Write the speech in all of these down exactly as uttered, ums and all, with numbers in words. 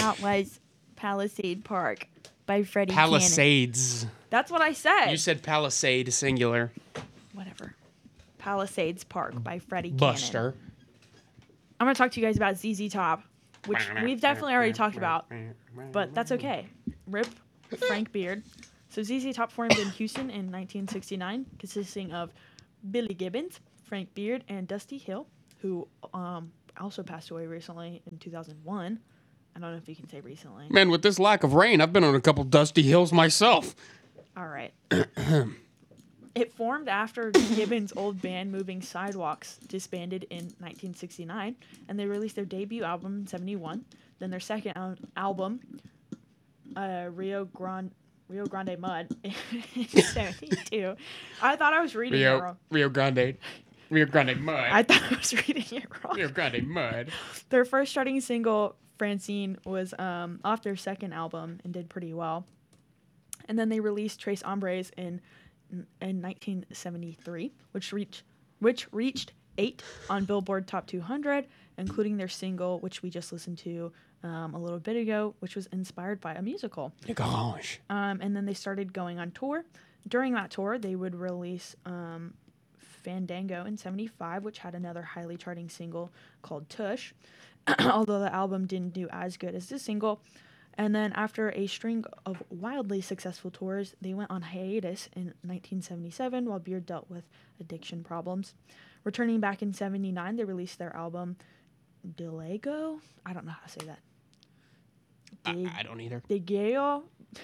That was Palisade Park by Freddie Cannon. Palisades. That's what I said. You said Palisade singular. Whatever. Palisades Park by Freddie Buster. Cannon. I'm going to talk to you guys about Z Z Top, which we've definitely already talked about, but that's okay. Rip Frank Beard. So Z Z Top formed in Houston in nineteen sixty-nine, consisting of Billy Gibbons, Frank Beard, and Dusty Hill, who um, also passed away recently in two thousand one. I don't know if you can say recently. Man, with this lack of rain, I've been on a couple dusty hills myself. All right. It formed after Gibbons' old band Moving Sidewalks disbanded in nineteen sixty-nine, and they released their debut album in seventy-one. Then their second al- album, uh, Rio Grande Rio Grande Mud, in seventy-two. I thought I was reading Rio, it wrong. Rio Grande. Rio Grande Mud. I thought I was reading it wrong. Rio Grande Mud. Their first charting single, Francine, was um, off their second album and did pretty well. And then they released Tres Hombres in in nineteen seventy-three, which reached which reached eight on Billboard Top two hundred, including their single, which we just listened to um, a little bit ago, which was inspired by a musical. Gosh. Um, and then they started going on tour. During that tour, they would release um, Fandango in seventy-five, which had another highly charting single called Tush, although the album didn't do as good as this single. And then after a string of wildly successful tours, they went on hiatus in nineteen seventy-seven while Beard dealt with addiction problems. Returning back in seventy-nine, they released their album Delago. I don't know how to say that. I, I don't either. Degeo.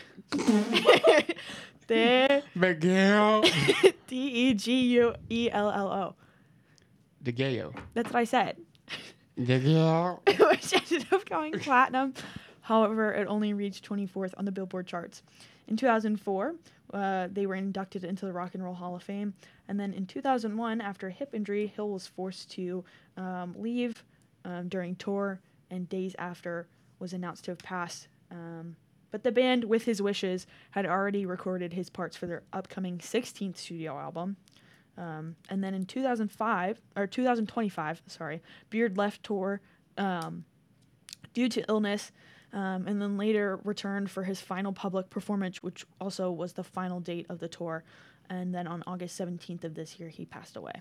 De Miguel. D E G U E L L O. DeGeo. That's what I said. DeGeo. Which ended up going platinum. However, it only reached twenty-fourth on the Billboard charts. In two thousand four, uh, they were inducted into the Rock and Roll Hall of Fame. And then in two thousand one, after a hip injury, Hill was forced to um, leave um, during tour, and days after was announced to have passed. Um, but the band, with his wishes, had already recorded his parts for their upcoming sixteenth studio album. Um, and then in two thousand five, or two thousand twenty-five, sorry, Beard left tour um, due to illness. Um, and then later returned for his final public performance, which also was the final date of the tour. And then on August seventeenth of this year, he passed away.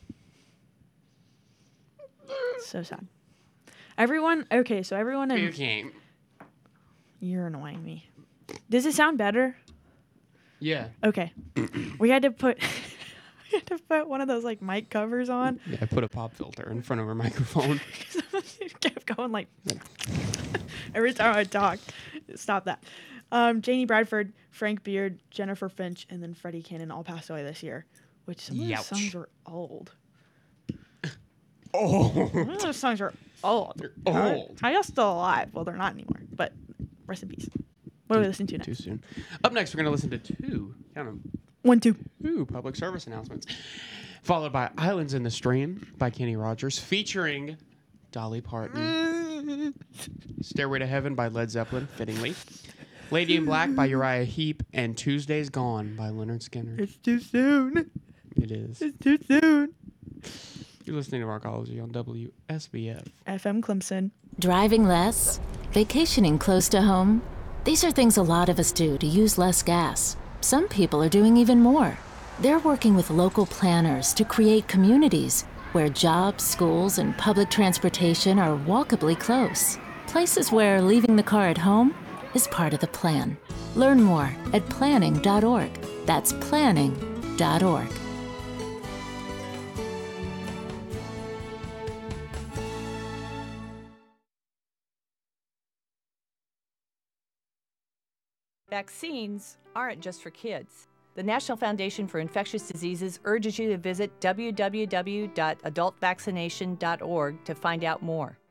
So sad. Everyone, okay, so everyone in... Okay. You're annoying me. Does it sound better? Yeah. Okay. We had to put... we had to put one of those, like, mic covers on. Yeah, I put a pop filter in front of her microphone. It kept going, like... Every time I talk, stop that. Um, Janie Bradford, Frank Beard, Jennifer Finch, and then Freddie Cannon all passed away this year, which some of Youch. those songs are old. Oh. Some of those songs are old. They're old. How y'all still alive? Well, they're not anymore, but rest in peace. What are we listening to next? Too soon. Up next, we're going to listen to two, count 'em, One, two. two public service announcements, followed by Islands in the Stream by Kenny Rogers, featuring Dolly Parton. Stairway to Heaven by Led Zeppelin, fittingly. Lady in Black by Uriah Heep, and Tuesday's Gone by Leonard Skinner. It's too soon. It is. It's too soon. You're listening to Rockology on W S B F. F M Clemson. Driving less? Vacationing close to home? These are things a lot of us do to use less gas. Some people are doing even more. They're working with local planners to create communities where jobs, schools, and public transportation are walkably close. Places where leaving the car at home is part of the plan. Learn more at planning dot org. That's planning dot org. Vaccines aren't just for kids. The National Foundation for Infectious Diseases urges you to visit w w w dot adult vaccination dot org to find out more.